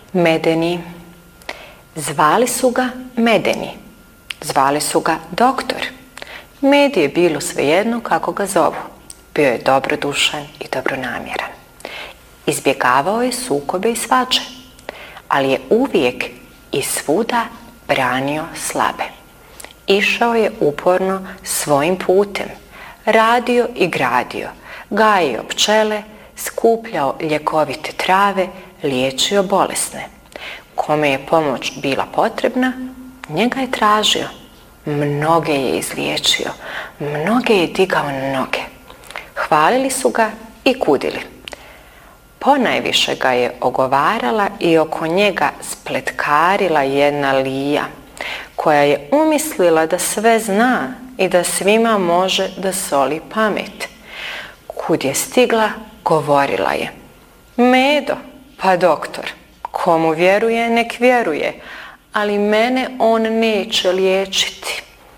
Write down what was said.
Medeni. Zvali su ga Medeni. Zvali su ga doktor. Medi je bilo svejedno kako ga zovu. Bio je dobrodušan i dobronamjeran. Izbjegavao je sukobe i svađe, ali je uvijek i svuda branio slabe. Išao je uporno svojim putem, radio i gradio, gajio pčele, skupljao ljekovite trave, liječio bolesne. Kome je pomoć bila potrebna, njega je tražio. Mnoge je izliječio, mnoge je digao na noge. Hvalili su ga i kudili. Ponajviše ga je ogovarala i oko njega spletkarila jedna Lija, koja je umislila da sve zna i da svima može da soli pamet. Kud je stigla, govorila je: Medo, pa doktor, komu vjeruje, nek vjeruje, ali mene on neće liječiti.